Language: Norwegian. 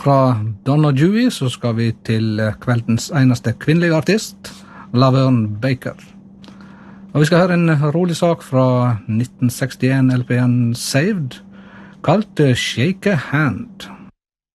fra Donna Dewey så skal vi til kveldens eneste kvinnelige artist, Laverne Baker. Og vi skal høre en rolig sak fra 1961 LPN Saved, kalt Shake a Hand.